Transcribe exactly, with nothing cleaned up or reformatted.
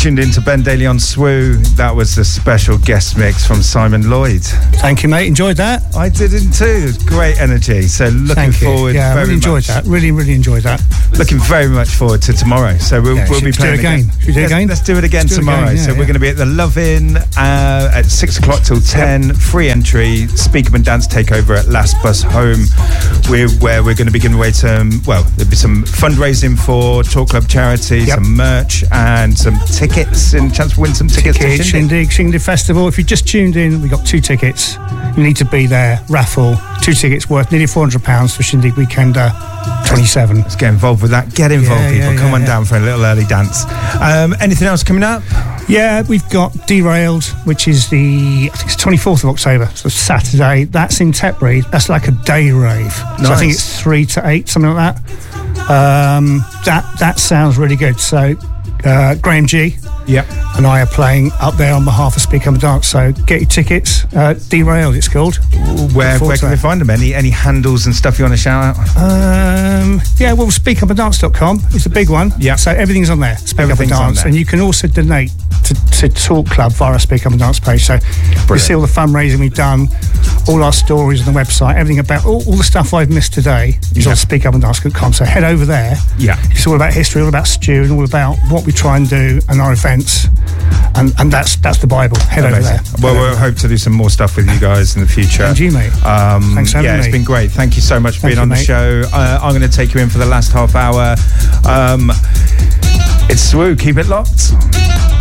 tuned in to Ben Daly on S W O. That was the special guest mix from Simon Lloyd. Thank you, mate. Enjoyed that. I did it too. Great energy. So looking Thank forward. You. Yeah, very really enjoyed much. that. Really, really enjoyed that. Looking very much forward to tomorrow. So we'll, Yeah, we'll be playing do it again. again. Should we do it let's, again? Let's do it again Let's do it tomorrow. again, yeah, so yeah. we're going to be at the Love-In uh, at six o'clock till ten. Yep. Free entry. Speakerman Dance Takeover at Last Bus Home. We're, where we're going to be giving away some, well, there'll be some fundraising for Talk Club charity, Yep. some merch and some tickets, and chance to win some tickets. Tickets, to Shindig. Shindig, Shindig Festival. If you just tuned in, we got two tickets. You need to be there. Raffle. Two tickets worth nearly four hundred pounds for Shindig Weekender twenty-seven. Let's get involved with that. Get involved, Yeah, people. yeah, Come yeah, on yeah. down for a little early dance. Um, anything else coming up? Yeah, we've got Derailed, which is the, I think it's twenty-fourth of October, so Saturday. That's in Tetbury. That's like a day rave. So I think Nice. it's three to eight, something like that. Um, that that sounds really good. So uh, Graham G Yep. and I are playing up there on behalf of Speak Up and Dance. So get your tickets. Uh, Derailed, it's called. Where, forward where to can that. they find them? Any any handles and stuff you want to shout out? Um, yeah, well, speak up and dance dot com is the big one. Yeah. So everything's on there. Speak Everything's Up on and Dance. there. And you can also donate to, to Talk Club via our Speak Up and Dance page. So you see all the fundraising we've done, all our stories on the website, everything about all, all the stuff I've missed today is Yeah. on speak up and dance dot com. So head over there. Yeah. It's all about history, all about Stu, and all about what we try and do and our events. And and that's that's the Bible. Head Amazing. over there. Well, Head we'll over hope to do some more stuff with you guys in the future. And you, mate. Um, Thanks for having yeah, it's me. been great. Thank you so much for Thank being you, on the mate. show. Uh, I'm going to take you in for the last half hour. Um, it's S W O. Keep it locked.